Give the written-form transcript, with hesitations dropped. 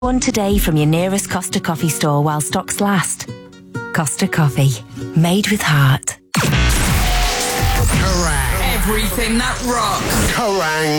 One today from your nearest Costa Coffee store while stocks last. Costa Coffee, made with heart. Kerrang! Everything that rocks! Kerrang!